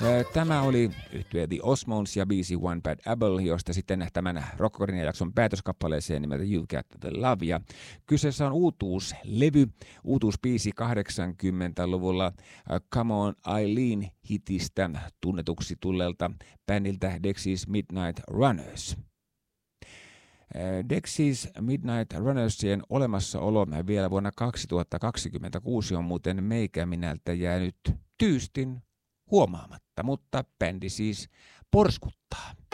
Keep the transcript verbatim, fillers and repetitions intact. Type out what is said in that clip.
Tämä oli yhtye The Osmonds ja biisi One Bad Apple, josta sitten tämän Rockorin jakson päätöskappaleeseen nimeltä You Got The Love. Ja kyseessä on uutuuslevy, uutuusbiisi kahdeksankymmentäluvulla Come On Eileen hitistä tunnetuksi tulleelta bändiltä Dexys Midnight Runners. Dexys Midnight Runnersien olemassaolo vielä vuonna kaksituhattakaksikymmentäkuusi on muuten meikäminältä jäänyt tyystin huomaamatta, mutta bändi siis porskuttaa.